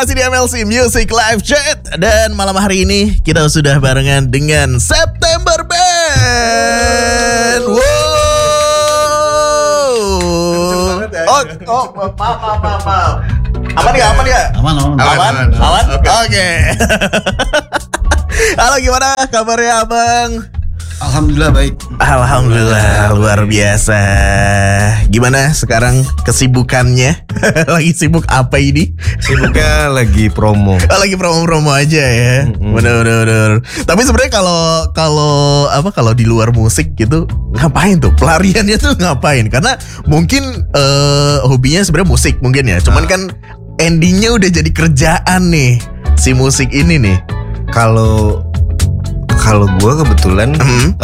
Masih di MLC Music Live Chat. Dan malam hari ini kita sudah barengan dengan September Band. Wow. Maaf. Aman ya? Aman? Oke. Halo, gimana kabarnya abang? Alhamdulillah baik. Alhamdulillah luar biasa. Gimana sekarang kesibukannya? Lagi sibuk apa ini? Sibuknya lagi promo. Lagi promo aja ya. Bener. Tapi sebenarnya kalau di luar musik gitu ngapain tuh? Pelariannya tuh ngapain? Karena mungkin hobinya sebenarnya musik mungkin ya. Cuman kan endingnya udah jadi kerjaan nih si musik ini nih. Kalau gue kebetulan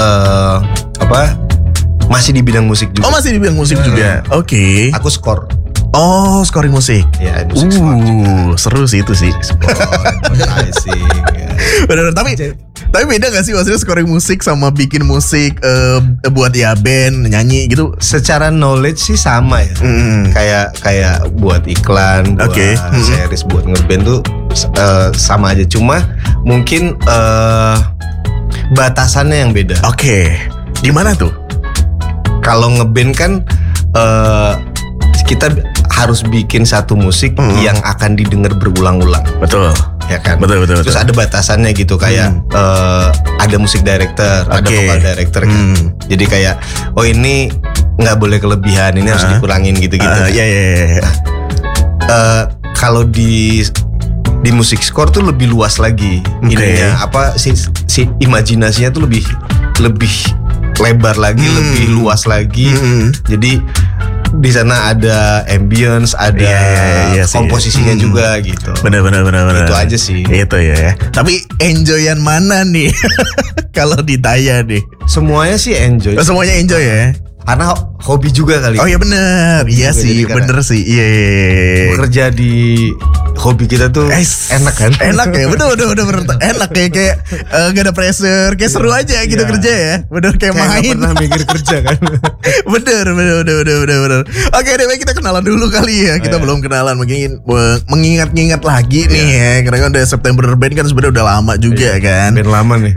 masih di bidang musik juga. Oh, masih di bidang musik juga. Oke. Aku skor. Oh, scoring musik. Ya, musik skor juga. Seru sih itu sih. Skor, pricing. Ya. Bener, tapi beda gak sih maksudnya scoring musik sama bikin musik buat ya band, nyanyi gitu? Secara knowledge sih sama ya. Kayak buat iklan, buat series, buat ngeband tuh sama aja. Cuma mungkin batasannya yang beda. Oke. Gimana tuh? Kalau ngeband kan kita harus bikin satu musik yang akan didengar berulang-ulang. Betul. Ya kan? Betul. Terus ada batasannya gitu kayak ada musik director, ada vocal director kan. Jadi kayak ini nggak boleh kelebihan, ini harus dikurangin gitu-gitu. Iya. Kalau di musik score tuh lebih luas lagi. Ininya si imajinasinya tuh lebih lebar lagi, lebih luas lagi. Jadi di sana ada ambience, ada komposisinya juga gitu. Bener. Itu aja sih. Itu ya. Tapi enjoyan mana nih? Kalau ditanya nih. Semuanya sih enjoy. Semuanya enjoy ya. Karena hobi juga kali. Oh iya bener. Iya sih, bener sih. Iya. Bekerja di hobi kita tuh enak kan? Enak ya, bener. Enak kayak gak ada pressure, kayak seru aja gitu kerja ya. Bener kayak main. Gak pernah mikir kerja kan? Bener. Oke deh, baik kita kenalan dulu kali ya. Kita belum kenalan, mungkin mengingat-ingat lagi nih ya. Karena kan udah September Band kan sebenarnya udah lama juga kan. Band lama nih.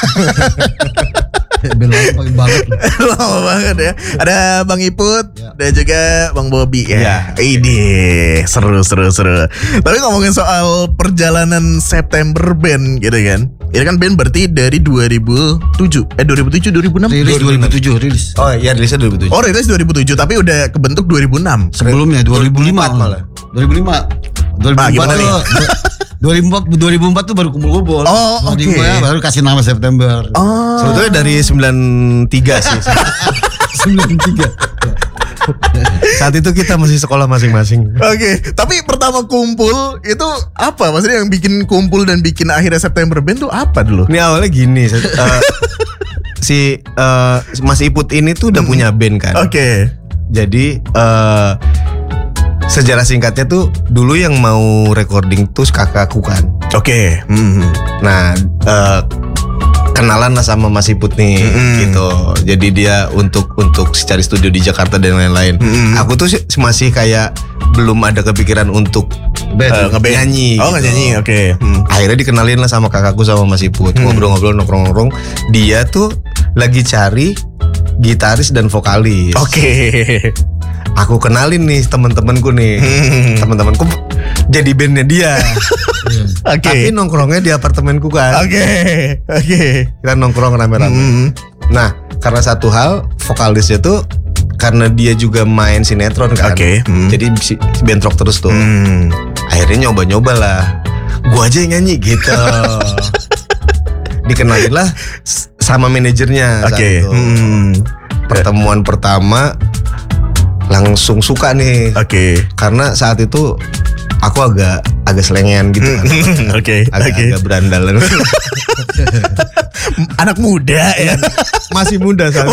Band lama banget ya. Ada Bang Iput dan juga Bang Bobby ya. Ini seru. Tapi ngomongin soal perjalanan September Band gitu kan. Ini kan band berarti dari 2006. Rilis 2007 rilis. Oh iya, rilisnya 2007. Oh, rilis 2007 tapi udah kebentuk 2006. Sebelumnya 2005 malah. 2005. Gimana nih? 2004 tuh baru kumpul-kumpul. Oh, oke. Baru kasih nama September. Oh. Sebetulnya dari 93 sih. 93. Saat itu kita masih sekolah masing-masing. Oke, tapi pertama kumpul itu apa? Maksudnya yang bikin kumpul dan bikin akhirnya September Band tuh apa dulu? Ini awalnya gini, si Mas Iput ini tuh udah punya band kan. Oke. Jadi sejarah singkatnya tuh dulu yang mau recording tuh kakakku kan. Oke. Nah kenalan lah sama Mas Iput nih gitu. Jadi dia untuk cari studio di Jakarta dan lain-lain. Aku tuh masih kayak belum ada kepikiran untuk nyanyi. Oh, nyanyi, oke. Akhirnya dikenalin lah sama kakakku sama Mas Iput. Ngobrol-ngobrol, nongkrong-nongkrong. Dia tuh lagi cari gitaris dan vokalis. Oke. Aku kenalin nih teman-temanku nih. Teman-temanku jadi bandnya dia. Tapi nongkrongnya di apartemenku kan. Oke. Kita nongkrong rame-rame. Nah, karena satu hal vokalisnya tuh karena dia juga main sinetron kan. Jadi bentrok terus tuh. Akhirnya nyoba-nyoba lah. Gua aja yang nyanyi gitu. Dikenalin lah sama manajernya. Pertemuan pertama langsung suka nih. Karena saat itu aku agak selengean gitu kan. Agak berandalan. Anak muda ya. Masih muda saat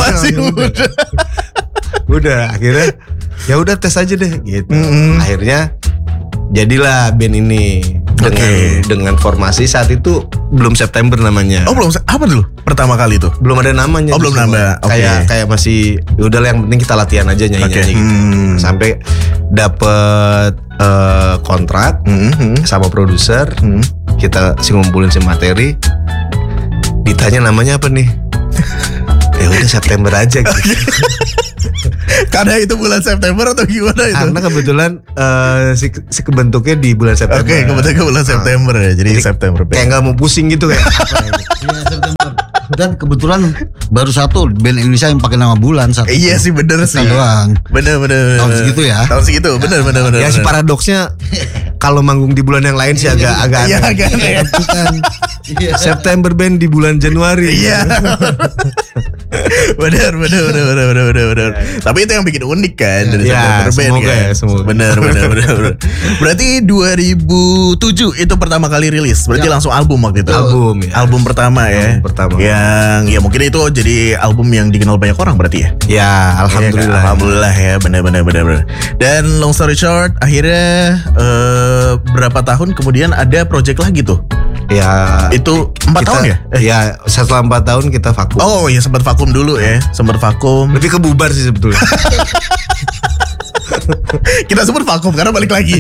Udah akhirnya ya udah tes aja deh gitu. Akhirnya jadilah band ini dengan formasi saat itu belum September namanya. Oh belum, apa dulu pertama kali itu? Belum ada namanya. Oh belum nambah. Kayak masih udahlah yang penting kita latihan aja nyanyi gitu. Sampai dapet kontrak sama produser, kita ngumpulin si materi, ditanya namanya apa nih? Ya udah September aja gitu. Karena itu bulan September atau gimana itu? Karena kebetulan si kebentuknya di bulan September. Oke, kebetulan bulan September ya. Jadi September. Kayak nggak mau pusing gitu kayak. Iya, September. Dan kebetulan baru satu band Indonesia yang pakai nama bulan satu. Iya sih, bener sih. Doang. Bener. Tahun segitu ya. Tahun segitu, bener. Ya si paradoksnya kalau manggung di bulan yang lain sih agak Iya, aneh. agak aneh. Iya. September band di bulan Januari. Iya. Bener. Tapi itu yang bikin unik kan dari Ya, September Band semoga kan. ya, semoga. Bener. Berarti 2007 itu pertama kali rilis. Berarti langsung album waktu itu. Album, ya. Album pertama ya. Album pertama. Yang ya mungkin itu jadi album yang dikenal banyak orang berarti ya. Ya, alhamdulillah. Ya, kan? Alhamdulillah ya, benar. Dan long story short, akhirnya berapa tahun kemudian ada project lagi tuh. Ya, Itu 4 tahun ya? Ya, setelah 4 tahun kita vakum. Oh ya, sempat vakum dulu ya, sempat vakum. Lebih ke bubar sih sebetulnya. Kita sebut vakum karena balik lagi.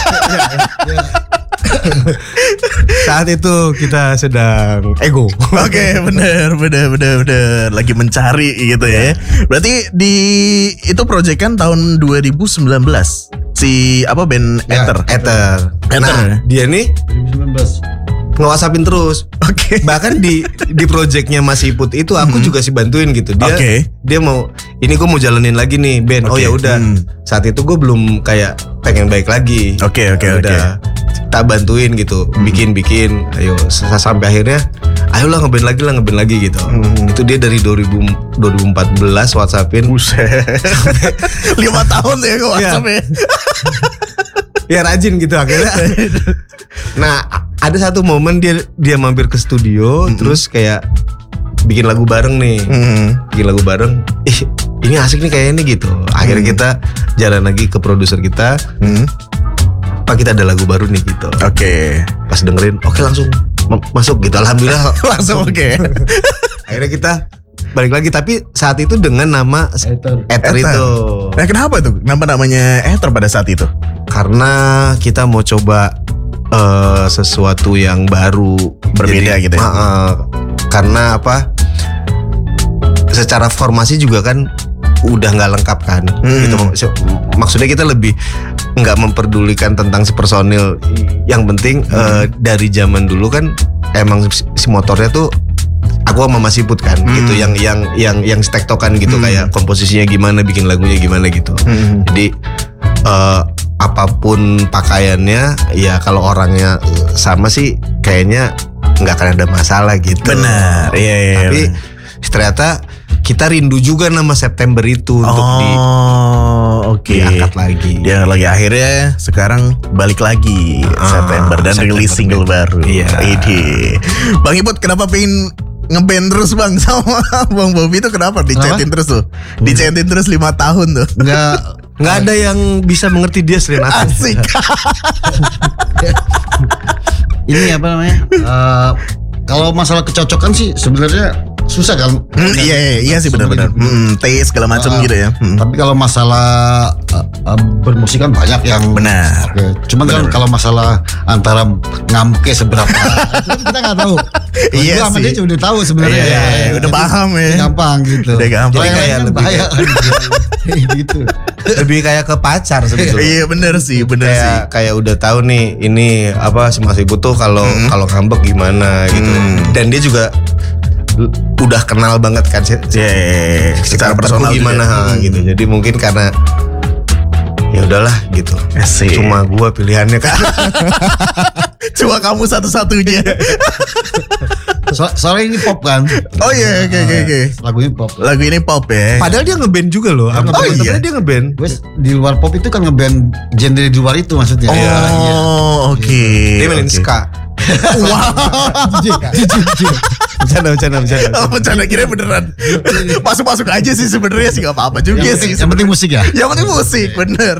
Saat itu kita sedang ego. Oke, benar. Lagi mencari gitu ya. Berarti itu project kan tahun 2019. Si apa band Ya, Ether. Ether. Nah, dia nih 2019. nge-WhatsAppin terus. Oke. Bahkan di projectnya Mas Iput itu aku juga sih bantuin gitu. Dia mau ini gue mau jalanin lagi nih band. Oh Oke. ya udah. Saat itu gue belum kayak pengen baik lagi. Oke. Udah kita bantuin gitu, bikin. Ayo sampai akhirnya ayolah ngeband lagi gitu. Itu dia dari 2014 WhatsAppin. Buset. 5 tahun ya ke WhatsApp ya. Ya rajin gitu akhirnya. Nah, ada satu momen dia mampir ke studio terus kayak bikin lagu bareng nih. Bikin lagu bareng. Ini asik nih kayaknya gitu. Akhirnya kita jalan lagi ke produser kita. Pak, kita ada lagu baru nih gitu. Oke. Pas dengerin, oke langsung masuk gitu. Alhamdulillah Langsung oke. Akhirnya kita balik lagi, tapi saat itu dengan nama Ether itu. Nah, kenapa tuh? Kenapa namanya Ether pada saat itu? Karena kita mau coba sesuatu yang baru, Berbeda gitu ya? Karena apa? Secara formasi juga kan udah nggak lengkap kan. Gitu. Maksudnya kita lebih nggak memperdulikan tentang si personil. Yang penting dari zaman dulu kan emang si motornya tuh aku sama Mas Iput kan gitu, yang tektokan gitu, kayak komposisinya gimana, bikin lagunya gimana gitu. Jadi apapun pakaiannya ya kalau orangnya sama sih kayaknya nggak akan ada masalah gitu. Benar. Iya. Tapi ternyata kita rindu juga nama September itu untuk diangkat lagi. Diangkat lagi. Akhirnya sekarang balik lagi September dan rilis single baru. Iya. Ide. Bang Iput, kenapa pengen ngeband terus bang sama Bang Bobby itu kenapa? Dicetin terus tuh. Dicetin terus 5 tahun tuh. Nggak ada yang bisa mengerti dia selain aku. Asik. Ini apa namanya? Kalau masalah kecocokan sih sebenarnya susah kan? Iya sih benar-benar. Taste segala macam gitu ya. Tapi kalau masalah bermusik kan banyak yang Benar. Oke. Cuman kan kalau masalah antara ngamke seberapa itu kan kita nggak tahu. Iya Gua sama sih. dia udah tahu sebenarnya. Iya, udah paham ya. Gampang gitu. Udah gampang. Jadi Kayak kayak lebih bahaya gitu. Lebih kayak ke pacar sebetulnya. Iya benar sih. Kayak udah tahu nih ini apa si Mas Ibu tuh kalau ngambek gimana gitu. Dan dia juga udah kenal banget kan secara personal gimana gitu. Jadi mungkin karena ya udahlah gitu. Asik. Cuma gua pilihannya kan. Cuma kamu satu-satunya. Soalnya ini pop kan. Oh iya, oke. Lagunya pop. Lagu ini pop ya. Padahal dia ngeband juga loh. Oh iya? Dia ngeband. Wes di luar pop itu kan ngeband genre di luar itu maksudnya. Oh, oke. Dia mainin ska. Wow. Bercanda. Oh, bercanda, kira beneran. Masuk aja sih sebenarnya sih, gak apa-apa juga sih. Yang penting musik ya. Yang penting musik, bener.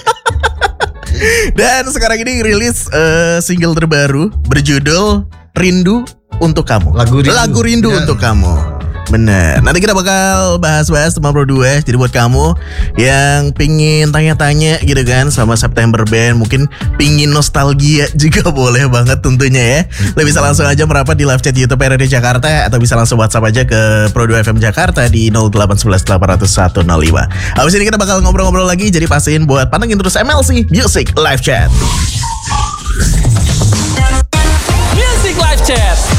Dan sekarang ini rilis single terbaru berjudul Rindu Untuk Kamu. Lagu Rindu. Rindu Ya. Untuk Kamu. Bener. Nanti kita bakal bahas-bahas tentang Pro 2. Jadi buat kamu yang pingin tanya-tanya gitu kan sama September Band, mungkin pingin nostalgia juga boleh banget tentunya ya. Lo bisa langsung aja merapat di live chat YouTube RRD Jakarta atau bisa langsung WhatsApp aja ke Pro 2 FM Jakarta di 0811 800 105. Habis ini kita bakal ngobrol-ngobrol lagi, jadi pastiin buat pantengin terus MLC Music Live Chat. Music Live Chat.